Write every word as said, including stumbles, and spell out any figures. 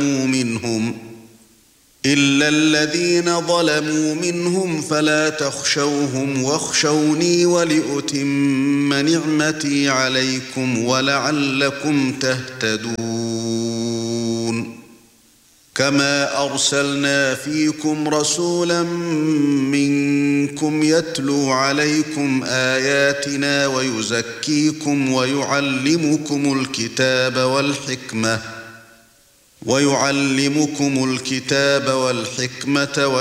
منهم إلا الذين ظلموا منهم فلا تخشوهم واخشوني ولأتم نعمتي عليكم ولعلكم تهتدون كما أرسلنا فيكم رسولا منكم يتلو عليكم آياتنا ويزكيكم ويعلمكم الكتاب والحكمة ويعلمكم الكتاب والحكمة